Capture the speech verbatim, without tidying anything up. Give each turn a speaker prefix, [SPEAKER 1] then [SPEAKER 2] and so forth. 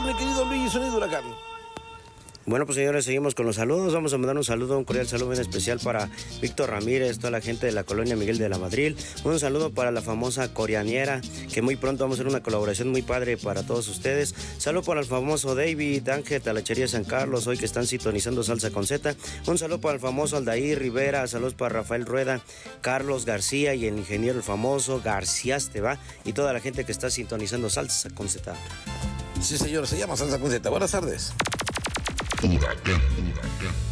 [SPEAKER 1] mi querido Luis, sonido huracán.
[SPEAKER 2] Bueno, pues señores, seguimos con los saludos. Vamos a mandar un saludo, un cordial saludo bien especial para Víctor Ramírez, toda la gente de la colonia Miguel de la Madrid. Un saludo para la famosa coreaniera, que muy pronto vamos a hacer una colaboración muy padre para todos ustedes. Saludo para el famoso David Ángel, Talachería San Carlos, hoy que están sintonizando Salsa con Z. Un saludo para el famoso Aldair Rivera, saludos para Rafael Rueda, Carlos García y el ingeniero el famoso García Esteba y toda la gente que está sintonizando Salsa con Z.
[SPEAKER 1] Sí, señor, se llama Salsa con Z. Buenas tardes.
[SPEAKER 3] Huracán, huracán.